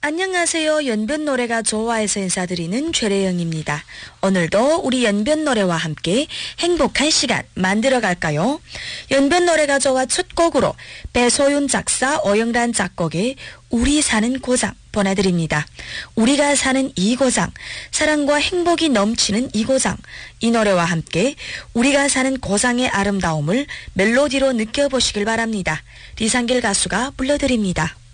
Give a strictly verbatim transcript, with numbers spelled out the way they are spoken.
안녕하세요. 연변 노래가 좋아해서 인사드리는 최래영입니다. 오늘도 우리 연변 노래와 함께 행복한 시간 만들어 갈까요? 연변 노래가 좋아 첫 곡으로 배소윤 작사 오영란 작곡의 우리 사는 고장 보내드립니다. 우리가 사는 이 고장, 사랑과 행복이 넘치는 이 고장, 이 노래와 함께 우리가 사는 고장의 아름다움을 멜로디로 느껴보시길 바랍니다. 리상길 가수가 불러드립니다.